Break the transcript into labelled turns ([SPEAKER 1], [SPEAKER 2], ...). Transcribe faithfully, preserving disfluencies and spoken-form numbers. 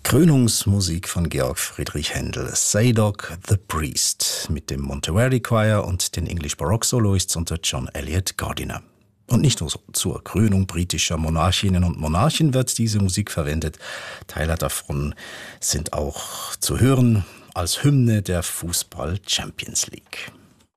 [SPEAKER 1] Krönungsmusik von Georg Friedrich Händel, Zadok the Priest, mit dem Monteverdi Choir und den English Baroque Soloists unter John Eliot Gardiner. Und nicht nur so, zur Krönung britischer Monarchinnen und Monarchen wird diese Musik verwendet. Teile davon sind auch zu hören als Hymne der Fußball Champions League.